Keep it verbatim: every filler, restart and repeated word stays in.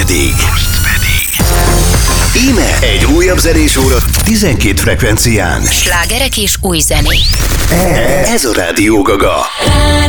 pedig... Íme egy újabb zenés óra tizenkét frekvencián. Slágerek és új zenék. Ez a Rádió Gaga.